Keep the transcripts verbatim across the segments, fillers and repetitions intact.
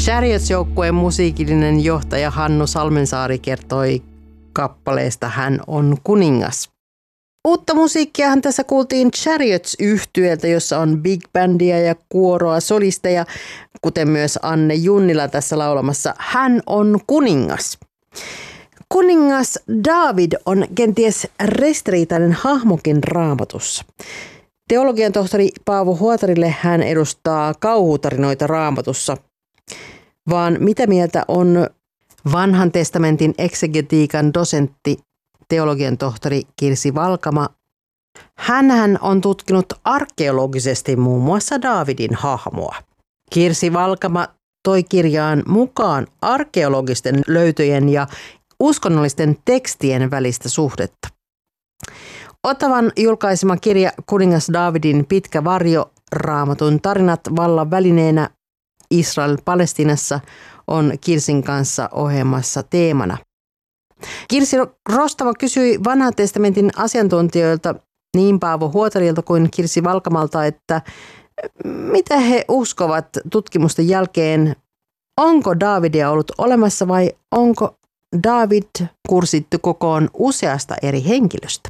Chariots-joukkueen musiikillinen johtaja Hannu Salmensaari kertoi kappaleesta Hän on kuningas. Uutta musiikkiahan tässä kuultiin Chariots-yhtyeeltä, jossa on big bandia ja kuoroa, solisteja, kuten myös Anne Junnila tässä laulamassa Hän on kuningas. Kuningas Daavid on kenties ristiriitainen hahmokin Raamatussa. Teologian tohtori Paavo Huotarille hän edustaa kauhutarinoita Raamatussa. Vaan mitä mieltä on vanhan testamentin eksegetiikan dosentti, teologian tohtori Kirsi Valkama? Hänhän on tutkinut arkeologisesti muun muassa Daavidin hahmoa. Kirsi Valkama toi kirjaan mukaan arkeologisten löytöjen ja uskonnollisten tekstien välistä suhdetta. Ottavan julkaisema kirja Kuningas Daavidin pitkä varjo, Raamatun tarinat vallan välineenä Israel-Palestiinassa on Kirsin kanssa ohjelmassa teemana. Kirsi Rostava kysyi vanhan testamentin asiantuntijoilta niin Paavo Huotarilta kuin Kirsi Valkamalta, että mitä he uskovat tutkimusten jälkeen, onko Daavidia ollut olemassa vai onko Daavid kursittu kokoon useasta eri henkilöstä?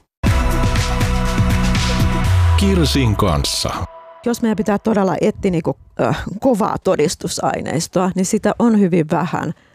Kirsin kanssa. Jos meidän pitää todella etsiä niin kuin, äh, kovaa todistusaineistoa, niin sitä on hyvin vähän.